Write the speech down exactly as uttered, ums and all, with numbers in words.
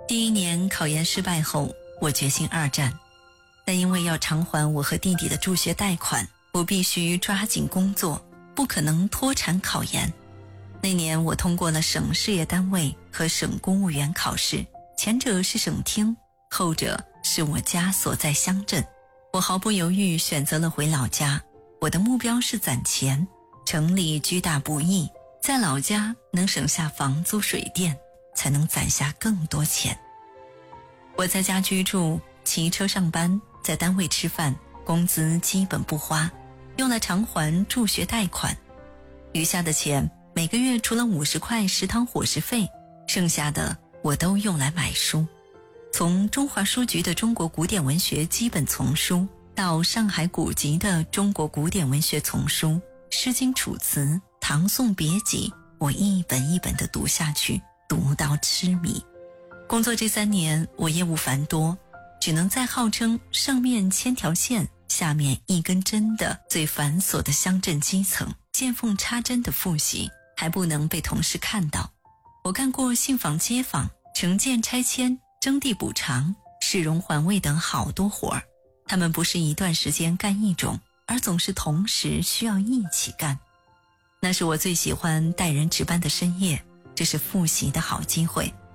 第一年考研失败后，我决心二战，但因为要偿还我和弟弟的助学贷款，我必须抓紧工作，不可能脱产考研。那年我通过了省事业单位和省公务员考试，前者是省厅，后者是我家所在乡镇。我毫不犹豫选择了回老家，我的目标是攒钱，城里居大不易，在老家能省下房租水电，才能攒下更多钱。我在家居住，骑车上班，在单位吃饭，工资基本不花，用来偿还助学贷款。余下的钱每个月除了五十块食堂伙食费，剩下的我都用来买书。从中华书局的中国古典文学基本丛书到上海古籍的中国古典文学丛书，诗经楚辞、唐宋别集，我一本一本地读下去，读到痴迷。工作这三年，我业务繁多，只能在号称上面千条线，下面一根针的最繁琐的乡镇基层见缝插针的复习，还不能被同事看到。我干过信访街访、城建拆迁、征地补偿、市容环卫等好多活儿，他们不是一段时间干一种，而总是同时需要一起干。那是我最喜欢带人值班的深夜，这是复习的好机会。